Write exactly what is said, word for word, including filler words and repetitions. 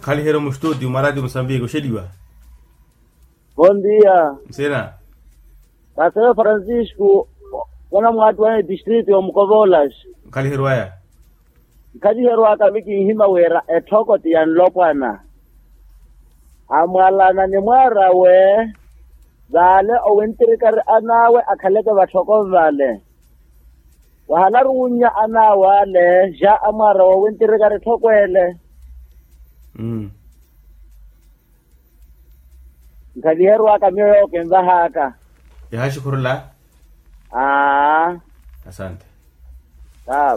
Kali hero mustudi maradi Mozambique ushediwa. Bom dia. Sena. Pastor Francisco wana mwatu wa district ya Mkobolas. Kali hero aya. Kali hero akamiki hima wera etokoti ya nlopwana. Amwala na ni mwara we zale owentirikari anawe akaleke batoko vale. Wahala runya anawa le ja amara owentirikari tokwele. Mm. Kali hero akamyo kenza haka. Ya shukuru la. Ah. Asante. Sawa.